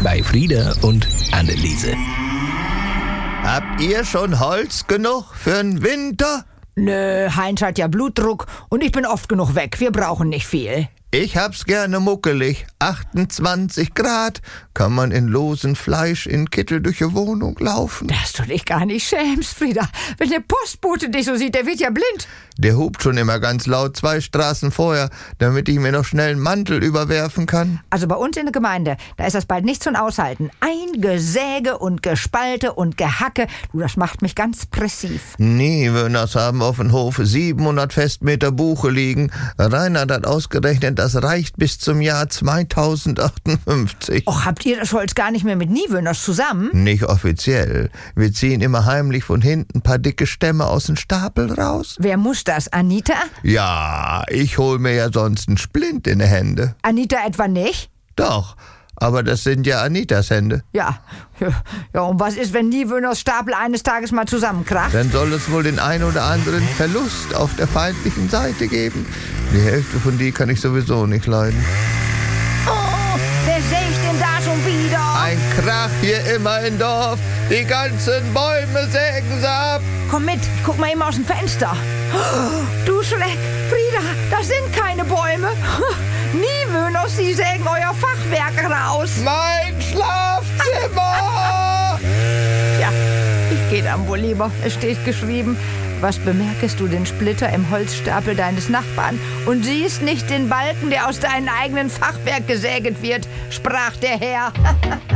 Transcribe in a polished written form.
bei Frieda und Anneliese. Habt ihr schon Holz genug für den Winter? Nö, Heinz hat ja Blutdruck und ich bin oft genug weg. Wir brauchen nicht viel. Ich hab's gerne muckelig. 28 Grad. Kann man in losem Fleisch in Kittel durch die Wohnung laufen. Dass du dich gar nicht schämst, Frieda. Wenn der Postbote dich so sieht, der wird ja blind. Der hupt schon immer ganz laut 2 Straßen vorher, damit ich mir noch schnell einen Mantel überwerfen kann. Also bei uns in der Gemeinde, da ist das bald nicht zum Aushalten. Ein Gesäge und Gespalte und Gehacke. Du, das macht mich ganz pressiv. Niewöhners haben auf dem Hof 700 Festmeter Buche liegen. Reinhard hat ausgerechnet, das reicht bis zum Jahr 2058. Och, habt ihr das Holz gar nicht mehr mit Niewöhners zusammen? Nicht offiziell. Wir ziehen immer heimlich von hinten ein paar dicke Stämme aus dem Stapel raus. Wer muss das? Anita? Ja, ich hol mir ja sonst einen Splint in die Hände. Anita etwa nicht? Doch, aber das sind ja Anitas Hände. Ja, und was ist, wenn Niewöhners Stapel eines Tages mal zusammenkracht? Dann soll es wohl den ein oder anderen Verlust auf der feindlichen Seite geben. Die Hälfte von die kann ich sowieso nicht leiden. Oh, wer sägt denn da schon wieder? Ein Krach hier immer im Dorf. Die ganzen Bäume sägen sie ab. Komm mit, guck mal eben aus dem Fenster. Du Schreck, Frieda, das sind keine Bäume. Niewöhners, sie sägen euer Fachwerk raus. Mein Schlafzimmer! Ja, ich geh dann wohl lieber. Es steht geschrieben: Was bemerkest du den Splitter im Holzstapel deines Nachbarn und siehst nicht den Balken, der aus deinem eigenen Fachwerk gesäget wird, sprach der Herr.